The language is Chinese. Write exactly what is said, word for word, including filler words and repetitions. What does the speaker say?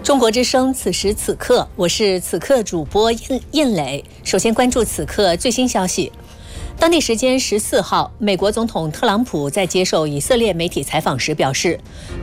中国之声，此时此刻，我是此刻主播印印磊。首先关注此刻最新消息。当地时间十四号，美国总统特朗普在接受以色列媒体采访时表示，